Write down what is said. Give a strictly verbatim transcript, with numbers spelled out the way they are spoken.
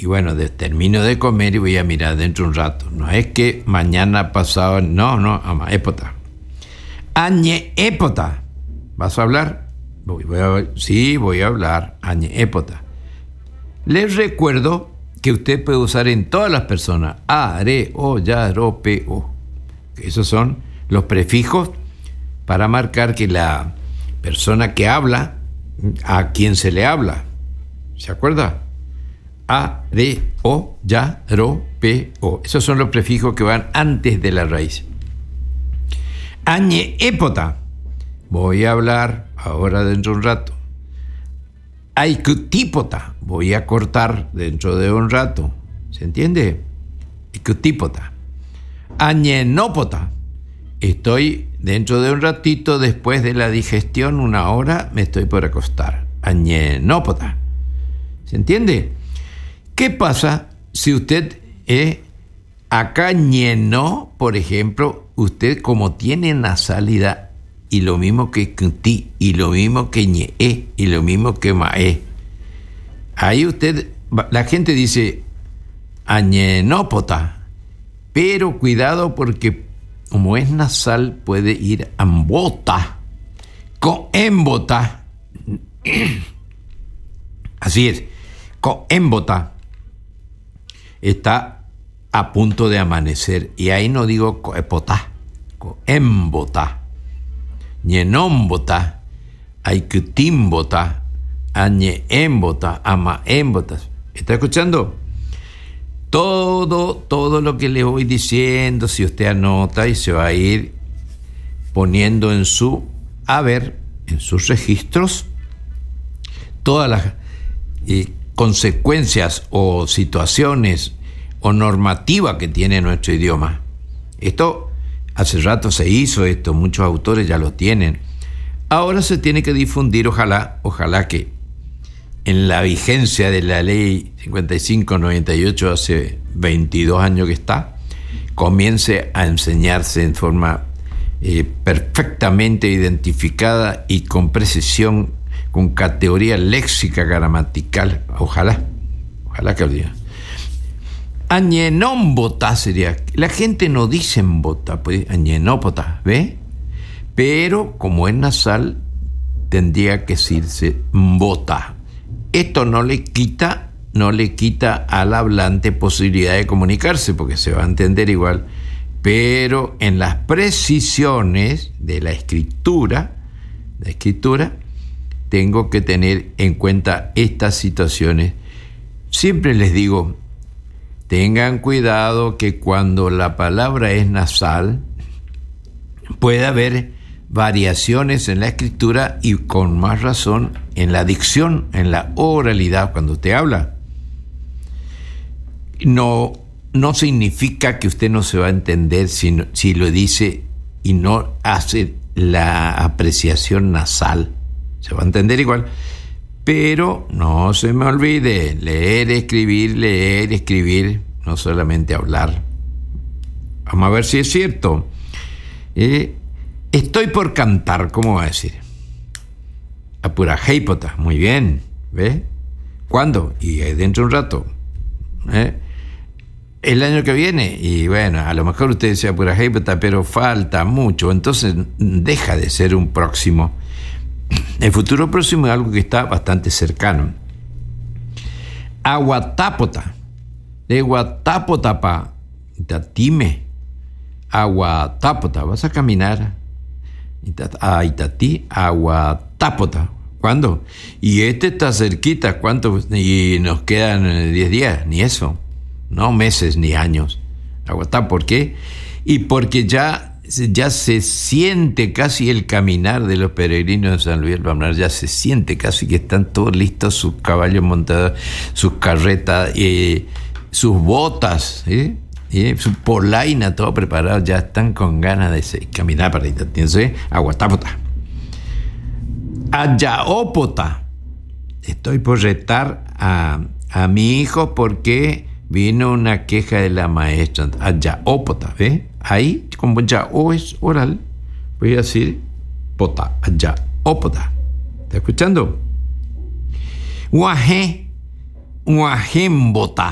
Y bueno, de, termino de comer y voy a mirar dentro un rato. No es que mañana pasado, no, no, ama épota. Añe épota. ¿Vas a hablar? Voy, voy a, sí, voy a hablar. Añe épota. Les recuerdo que usted puede usar en todas las personas a, re, o, ya, ro, pe, o. Esos son los prefijos para marcar que la persona que habla, a quien se le habla. ¿Se acuerda? A, re, o, ya, ro, pe, o. Esos son los prefijos que van antes de la raíz. Añe épota. Voy a hablar ahora dentro de un rato. Aicutípota. Voy a cortar dentro de un rato. ¿Se entiende? Aicutípota. Añenópota. Estoy dentro de un ratito, después de la digestión, una hora, me estoy por acostar. Añenópota. ¿Se entiende? ¿Qué pasa si usted eh, acá ñenó, por ejemplo, usted como tiene nasalidad y lo mismo que ti y lo mismo que ñe y lo mismo que mae? Ahí usted, la gente dice añenópota, pero cuidado porque como es nasal puede ir ambota, coembota. Así es, coembota. Está a punto de amanecer y ahí no digo coepota, coembota, ñenómbota, aicutímbota, añeémbota, amaémbotas. ¿Está escuchando? Todo, todo lo que le voy diciendo, si usted anota y se va a ir poniendo en su haber, en sus registros, todas las eh, consecuencias o situaciones o normativa que tiene nuestro idioma. Esto, hace rato se hizo esto, muchos autores ya lo tienen. Ahora se tiene que difundir, ojalá, ojalá que en la vigencia de la ley cincuenta y cinco noventa y ocho, hace veintidós años que está, comience a enseñarse en forma eh, perfectamente identificada y con precisión, con categoría léxica, gramatical. Ojalá, ojalá que lo diga. Añenómbota sería, la gente no dice bota, pues añenópota, ¿ve? Pero como es nasal, tendría que decirse bota. Esto no le quita, no le quita al hablante posibilidad de comunicarse, porque se va a entender igual, pero en las precisiones de la escritura, la escritura, tengo que tener en cuenta estas situaciones. Siempre les digo, tengan cuidado que cuando la palabra es nasal, puede haber variaciones en la escritura y con más razón en la dicción, en la oralidad, cuando usted habla. No, no significa que usted no se va a entender si, no, si lo dice y no hace la apreciación nasal. Se va a entender igual. Pero no se me olvide, leer, escribir, leer, escribir, no solamente hablar. Vamos a ver si es cierto. Eh, estoy por cantar, ¿cómo va a decir? Apurajeipota, muy bien, ¿ve? ¿Cuándo? Y dentro de un rato. ¿Eh? El año que viene, y bueno, a lo mejor usted dice apurajeipota, pero falta mucho, entonces deja de ser un próximo. El futuro próximo es algo que está bastante cercano. Aguatápota. De guatápotapa. Itatime. Aguatápota. Vas a caminar. A Itatí. Aguatápota. ¿Cuándo? Y este está cerquita. ¿Cuánto? Y nos quedan diez días. Ni eso. No meses ni años. Aguatá. ¿Por qué? Y porque ya ya se siente casi el caminar de los peregrinos de San Luis del Palmar, ya se siente casi que están todos listos, sus caballos montados, sus carretas, eh, sus botas, ¿eh? ¿Eh? Su polaina, todo preparado, ya están con ganas de caminar para allá. Entonces, aguatápota. Ayaópota. Estoy por retar a, a mi hijo porque vino una queja de la maestra. Ayaópota, ¿ve? Ahí, como ya o es oral, voy a decir pota, ayaópota. ¿Está escuchando? Guajé, guajémbota.